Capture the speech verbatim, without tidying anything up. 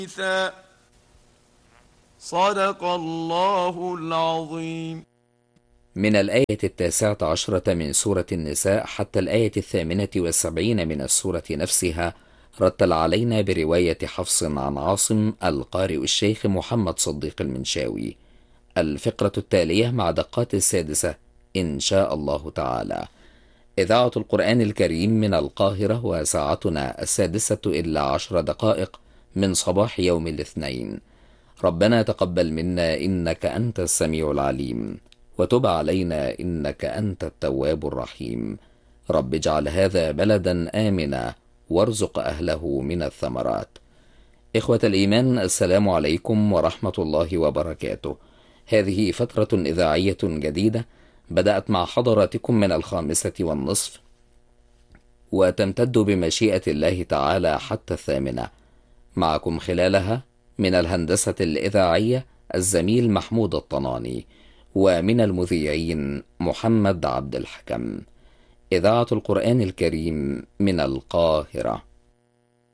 صدق الله العظيم. من الآية التاسعة عشرة من سورة النساء حتى الآية الثامنة والسبعين من السورة نفسها رتل علينا برواية حفص عن عاصم القارئ الشيخ محمد صديق المنشاوي. الفقرة التالية مع دقات السادسة إن شاء الله تعالى. إذاعة القرآن الكريم من القاهرة، وساعتنا السادسة إلا عشر دقائق من صباح يوم الاثنين. ربنا تقبل منا إنك أنت السميع العليم، وتب علينا إنك أنت التواب الرحيم. رب اجعل هذا بلدا آمنا وارزق أهله من الثمرات. إخوة الإيمان، السلام عليكم ورحمة الله وبركاته. هذه فترة إذاعية جديدة بدأت مع حضراتكم من الخامسة والنصف، وتمتد بمشيئة الله تعالى حتى الثامنة. معكم خلالها من الهندسة الإذاعية الزميل محمود الطناني، ومن المذيعين محمد عبد الحكم. إذاعة القرآن الكريم من القاهرة.